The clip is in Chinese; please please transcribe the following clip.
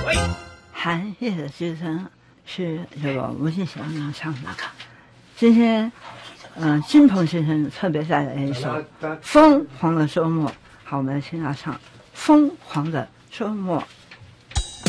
寒夜的之声是这个吴敬贤唱的。今天，金鹏先生特别带来一首《疯狂的周末》。好，我们来听他唱《疯狂的周末》。